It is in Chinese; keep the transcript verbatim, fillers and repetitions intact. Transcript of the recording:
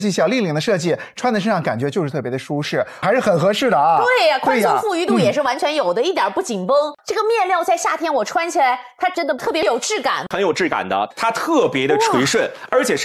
这小立领的设计穿在身上感觉就是特别的舒适，还是很合适的啊。 对呀、啊，宽松富裕度也是嗯、 完全有的，一点不紧绷。这个面料在夏天我穿起来，它真的特别有质感， 很有质感的，它特别的垂顺，而且是。